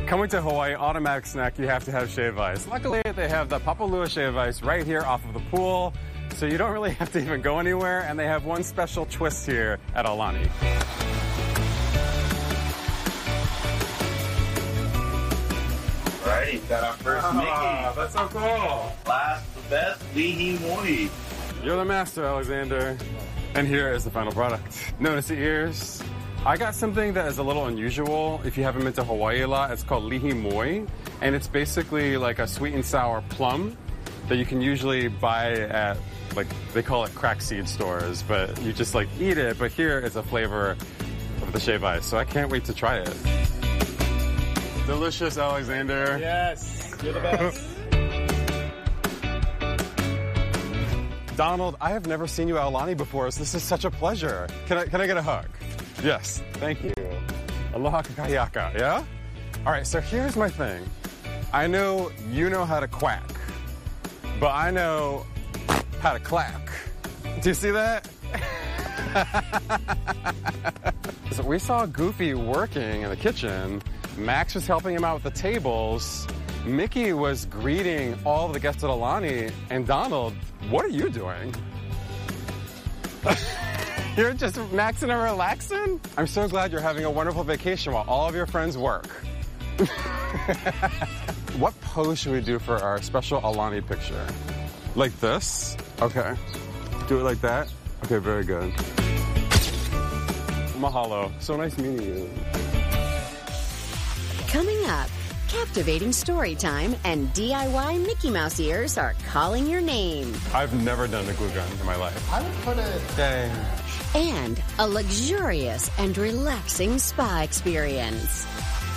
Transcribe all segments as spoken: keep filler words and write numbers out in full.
Coming to Hawaii, automatic snack, you have to have shave ice. Luckily, they have the Papalua shave ice right here off of the pool, so you don't really have to even go anywhere, and they have one special twist here at Aulani. Alrighty, got our first Ah, Mickey. that's so cool. Last the best, Lihi Moi. You're the master, Alexander. And here is the final product. Notice the ears. I got something that is a little unusual. If you haven't been to Hawaii a lot, it's called Lihi Moi. And it's basically like a sweet and sour plum that you can usually buy at, like, they call it crack seed stores. But you just, like, eat it. But here is a flavor of the shave ice. So I can't wait to try it. Delicious, Alexander. Yes, you're the best. Donald, I have never seen you at Aulani before, so this is such a pleasure. Can I, can I get a hug? Yes, thank you. Aloha kakayaka, yeah? All right, so here's my thing. I know you know how to quack, but I know how to clack. Do you see that? So we saw Goofy working in the kitchen. Max was helping him out with the tables. Mickey was greeting all of the guests at Aulani. And Donald, what are you doing? You're just maxing and relaxing? I'm so glad you're having a wonderful vacation while all of your friends work. What pose should we do for our special Aulani picture? Like this? Okay. Do it like that? Okay, very good. Mahalo. So nice meeting you. Coming up, captivating story time and D I Y Mickey Mouse ears are calling your name. I've never done a glue gun in my life. I would put it. Dang. And a luxurious and relaxing spa experience.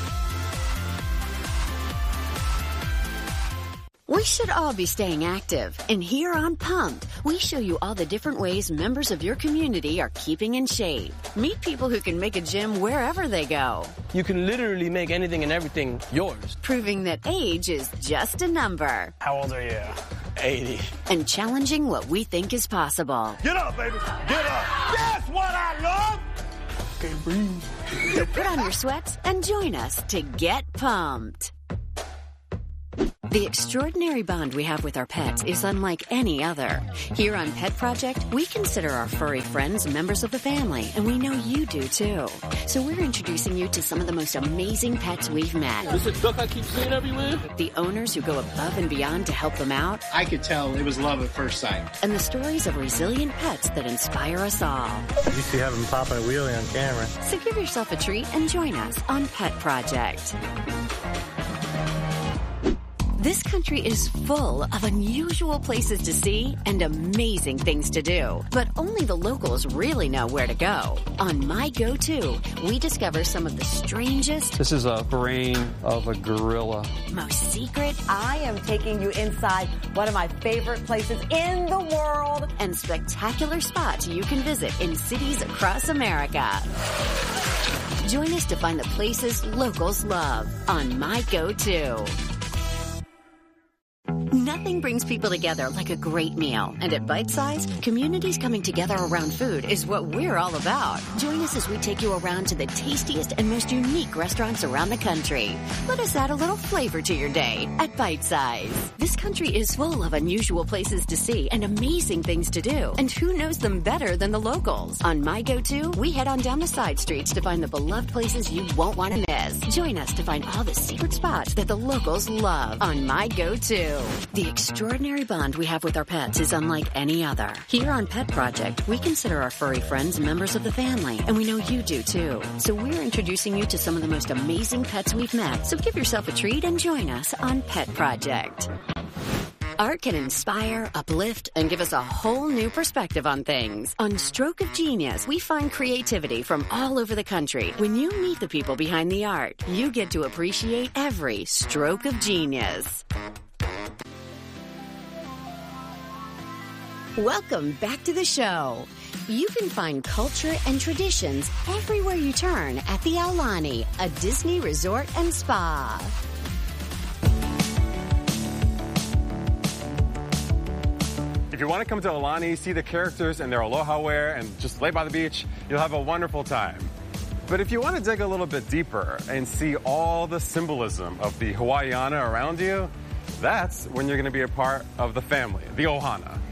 We should all be staying active, and here on Pumped, we show you all the different ways members of your community are keeping in shape. Meet people who can make a gym wherever they go. You can literally make anything and everything yours. Proving that age is just a number. How old are you? eighty. And challenging what we think is possible. Get up, baby. Get up. That's what I love. Okay, breathe. So put on your sweats and join us to get pumped. The extraordinary bond we have with our pets is unlike any other. Here on Pet Project, we consider our furry friends members of the family, and we know you do too. So we're introducing you to some of the most amazing pets we've met. This is duck I keep seeing everywhere. The owners who go above and beyond to help them out. I could tell it was love at first sight. And the stories of resilient pets that inspire us all. You used to have him popping a wheelie on camera. So give yourself a treat and join us on Pet Project. This country is full of unusual places to see and amazing things to do, but only the locals really know where to go. On My Go-To, we discover some of the strangest, This is a brain of a gorilla. most secret, I am taking you inside one of my favorite places in the world. and spectacular spots you can visit in cities across America. Join us to find the places locals love on My Go-To. Nothing brings people together like a great meal. And at Bite Size, communities coming together around food is what we're all about. Join us as we take you around to the tastiest and most unique restaurants around the country. Let us add a little flavor to your day at Bite Size. This country is full of unusual places to see and amazing things to do. And who knows them better than the locals? On My Go-To, we head on down the side streets to find the beloved places you won't want to miss. Join us to find all the secret spots that the locals love on My Go-To. The extraordinary bond we have with our pets is unlike any other. Here on Pet Project, we consider our furry friends members of the family, and we know you do too. So we're introducing you to some of the most amazing pets we've met. So give yourself a treat and join us on Pet Project. Art can inspire, uplift, and give us a whole new perspective on things. On Stroke of Genius, we find creativity from all over the country. When you meet the people behind the art, you get to appreciate every stroke of genius. Welcome back to the show. You can find culture and traditions everywhere you turn at the Aulani, a Disney resort and spa. If you want to come to Aulani, see the characters in their aloha wear, and just lay by the beach, you'll have a wonderful time. But if you want to dig a little bit deeper and see all the symbolism of the Hawaiiana around you, that's when you're going to be a part of the family, the Ohana.